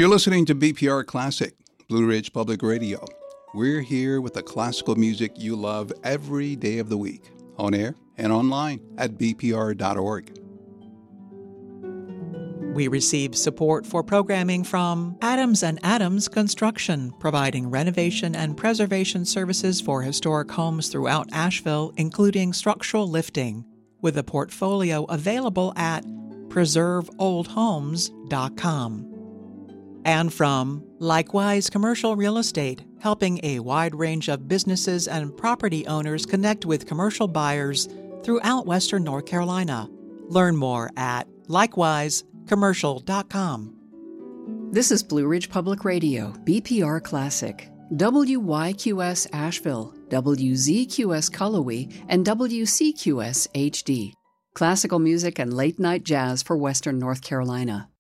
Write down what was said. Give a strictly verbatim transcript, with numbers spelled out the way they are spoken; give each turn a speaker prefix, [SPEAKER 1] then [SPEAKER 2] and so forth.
[SPEAKER 1] You're listening to B P R Classic, Blue Ridge Public Radio. We're here with the classical music you love every day of the week, on air and online at b p r dot org.
[SPEAKER 2] We receive support for programming from Adams and Adams Construction, providing renovation and preservation services for historic homes throughout Asheville, including structural lifting, with a portfolio available at preserve old homes dot com. And from Likewise Commercial Real Estate, helping a wide range of businesses and property owners connect with commercial buyers throughout Western North Carolina. Learn more at likewise commercial dot com.
[SPEAKER 3] This is Blue Ridge Public Radio, B P R Classic. W Y Q S Asheville, W Z Q S Cullowhee, and W C Q S H D. Classical music and late-night jazz for Western North Carolina.